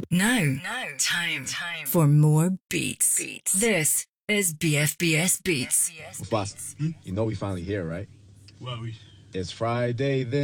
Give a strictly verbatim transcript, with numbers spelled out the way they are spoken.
Now, now, time, time for more beats. beats. This is B F B S Beats. Boss, you know we finally here, right? Well, we... It's Friday then.